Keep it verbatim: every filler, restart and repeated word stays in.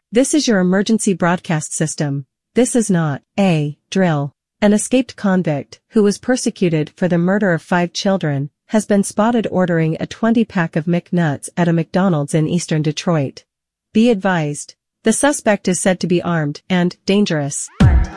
This is your emergency broadcast system. This is not a drill. An escaped convict, who was persecuted for the murder of five children, has been spotted ordering a twenty-pack of McNuts at a McDonald's in eastern Detroit. Be advised, the suspect is said to be armed and dangerous.